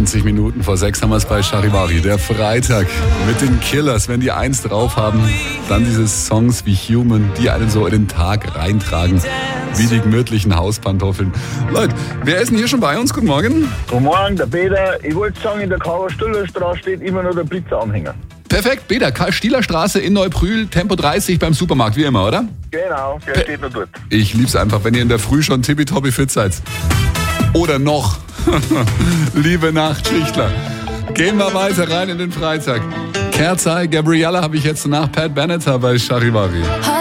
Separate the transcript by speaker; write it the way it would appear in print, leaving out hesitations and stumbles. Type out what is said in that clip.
Speaker 1: 20 Minuten vor 6 haben wir es bei Charivari. Der Freitag mit den Killers. Wenn die eins drauf haben, dann diese Songs wie Human, die einen so in den Tag reintragen, wie die gemütlichen Hauspantoffeln. Leute, wer ist denn hier schon bei uns? Guten Morgen.
Speaker 2: Guten Morgen, der Peter. Ich wollte sagen, in der Karl-Stiller-Straße steht immer noch der Blitzeranhänger.
Speaker 1: Perfekt, Peter. Karl-Stiller-Straße in Neubrühl, Tempo 30 beim Supermarkt, wie immer, oder?
Speaker 2: Genau, der steht noch dort.
Speaker 1: Ich lieb's einfach, wenn ihr in der Früh schon tippitoppi fit seid. Oder noch. Liebe Nachtschichtler. Gehen wir weiter rein in den Freitag. Kerzai, Gabriella habe ich jetzt nach Pat Benatar bei Charivari.